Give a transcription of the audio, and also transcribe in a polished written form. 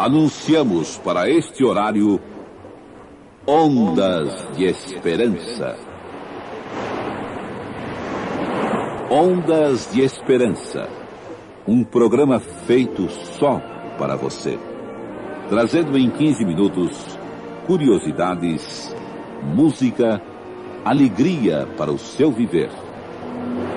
Anunciamos para este horário Ondas de Esperança. Ondas de Esperança. Um programa feito só para você. Trazendo em 15 minutos curiosidades, música, alegria para o seu viver.